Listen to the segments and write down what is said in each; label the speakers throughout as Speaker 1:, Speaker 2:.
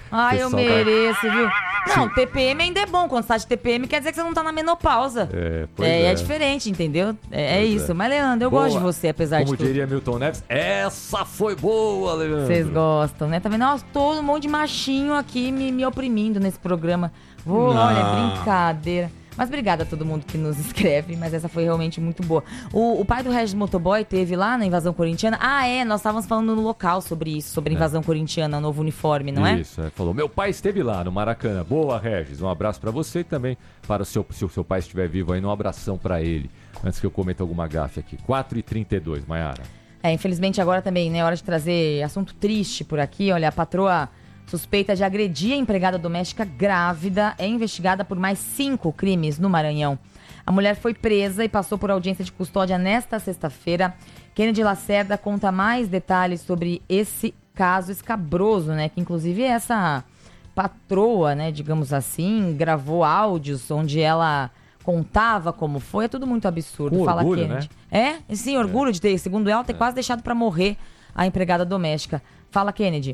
Speaker 1: Ai, eu mereço, viu? Não, TPM ainda é bom. Quando você tá de TPM, quer dizer que você não tá na menopausa. É diferente, entendeu? É isso. Mas, Leandro, eu gosto de você, apesar de tudo.
Speaker 2: Como diria Milton Neves, essa foi boa, Leandro.
Speaker 1: Vocês gostam, né? Tá vendo? Nossa, todo um monte de machinho aqui me oprimindo nesse programa. Olha, brincadeira. Mas obrigada a todo mundo que nos escreve, mas essa foi realmente muito boa. O pai do Regis Motoboy teve lá na invasão corintiana. Nós estávamos falando no local sobre isso, sobre a invasão corintiana, o novo uniforme, não é?
Speaker 2: Isso, falou. Meu pai esteve lá no Maracanã. Boa, Regis. Um abraço pra você e também para se o seu pai estiver vivo aí, um abração pra ele. Antes que eu cometa alguma gafe aqui. 4h32, Maiara.
Speaker 1: Infelizmente agora também, né? Hora de trazer assunto triste por aqui. Olha, a patroa suspeita de agredir a empregada doméstica grávida é investigada por mais 5 crimes no Maranhão. A mulher foi presa e passou por audiência de custódia nesta sexta-feira. Kennedy Lacerda conta mais detalhes sobre esse caso escabroso, né? Que inclusive essa patroa, né, digamos assim, gravou áudios onde ela contava como foi. É tudo muito absurdo.
Speaker 2: Com
Speaker 1: Fala,
Speaker 2: orgulho,
Speaker 1: Kennedy.
Speaker 2: Né?
Speaker 1: Sim, orgulho de ter, segundo ela, ter quase deixado para morrer a empregada doméstica. Fala, Kennedy.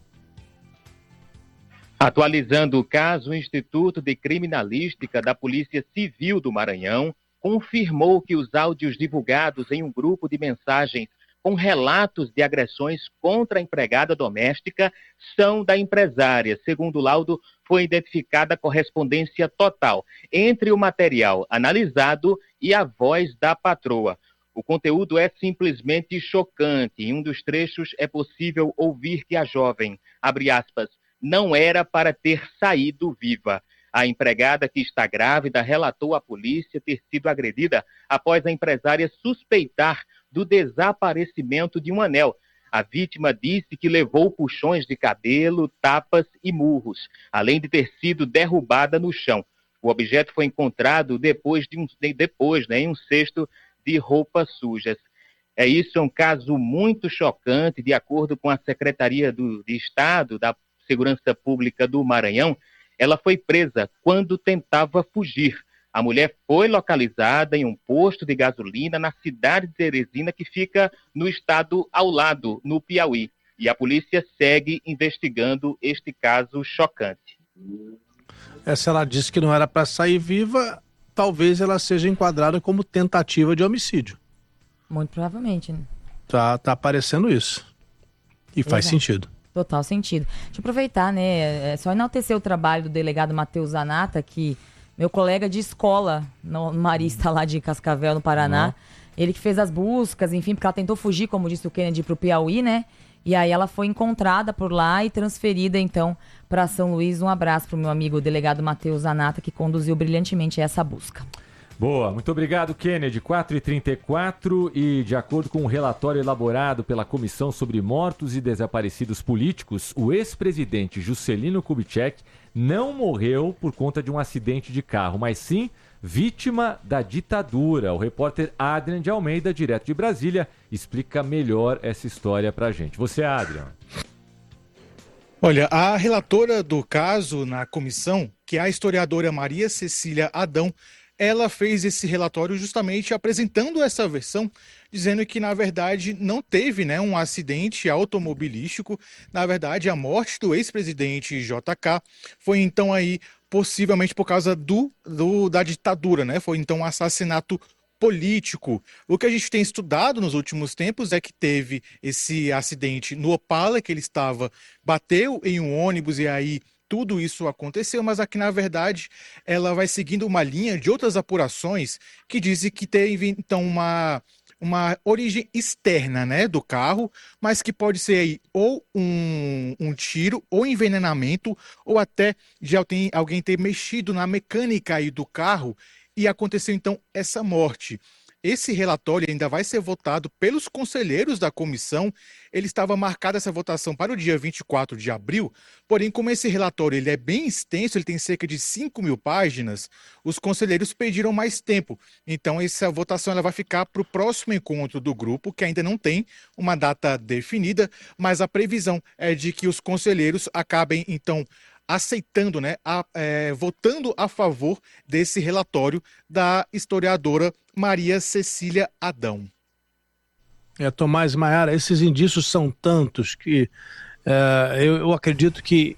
Speaker 3: Atualizando o caso, o Instituto de Criminalística da Polícia Civil do Maranhão confirmou que os áudios divulgados em um grupo de mensagens com relatos de agressões contra a empregada doméstica são da empresária. Segundo o laudo, foi identificada a correspondência total entre o material analisado e a voz da patroa. O conteúdo é simplesmente chocante. Em um dos trechos é possível ouvir que a jovem, abre aspas, não era para ter saído viva. A empregada, que está grávida, relatou à polícia ter sido agredida após a empresária suspeitar do desaparecimento de um anel. A vítima disse que levou puxões de cabelo, tapas e murros, além de ter sido derrubada no chão. O objeto foi encontrado depois em um cesto de roupas sujas. Isso é um caso muito chocante. De acordo com a Secretaria de Estado da Segurança Pública do Maranhão, ela foi presa quando tentava fugir. A mulher foi localizada em um posto de gasolina na cidade de Teresina, que fica no estado ao lado, no Piauí. E a polícia segue investigando este caso chocante.
Speaker 4: Se ela disse que não era para sair viva, talvez ela seja enquadrada como tentativa de homicídio.
Speaker 1: Muito provavelmente, né?
Speaker 4: Tá aparecendo isso. E faz sentido.
Speaker 1: Total sentido. Deixa eu aproveitar, né? Só enaltecer o trabalho do delegado Matheus Zanata, que meu colega de escola, no Marista lá de Cascavel, no Paraná, ele que fez as buscas, enfim, porque ela tentou fugir, como disse o Kennedy, pro Piauí, né? E aí ela foi encontrada por lá e transferida, então, para São Luís. Um abraço pro meu amigo, o delegado Matheus Zanata, que conduziu brilhantemente essa busca.
Speaker 2: Boa, muito obrigado, Kennedy. 4h34 e, de acordo com um relatório elaborado pela Comissão sobre Mortos e Desaparecidos Políticos, o ex-presidente Juscelino Kubitschek não morreu por conta de um acidente de carro, mas sim vítima da ditadura. O repórter Adrian de Almeida, direto de Brasília, explica melhor essa história pra gente. Você, Adrian.
Speaker 5: Olha, a relatora do caso na comissão, que é a historiadora Maria Cecília Adão, ela fez esse relatório justamente apresentando essa versão, dizendo que, na verdade, não teve, um acidente automobilístico. Na verdade, a morte do ex-presidente JK foi, então, aí, possivelmente por causa da ditadura, Foi, então, um assassinato político. O que a gente tem estudado nos últimos tempos é que teve esse acidente no Opala, que ele bateu em um ônibus e aí tudo isso aconteceu, mas aqui, na verdade, ela vai seguindo uma linha de outras apurações que dizem que teve, então, uma origem externa, do carro, mas que pode ser aí ou um tiro, ou envenenamento, ou até de alguém ter mexido na mecânica aí do carro e aconteceu, então, essa morte. Esse relatório ainda vai ser votado pelos conselheiros da comissão. Ele estava marcada essa votação para o dia 24 de abril, porém, como esse relatório ele é bem extenso, ele tem cerca de 5.000 páginas, os conselheiros pediram mais tempo. Então, essa votação ela vai ficar para o próximo encontro do grupo, que ainda não tem uma data definida, mas a previsão é de que os conselheiros acabem, então, aceitando, votando a favor desse relatório da historiadora Maria Cecília Adão.
Speaker 4: Tomás, Maiara, esses indícios são tantos que eu acredito que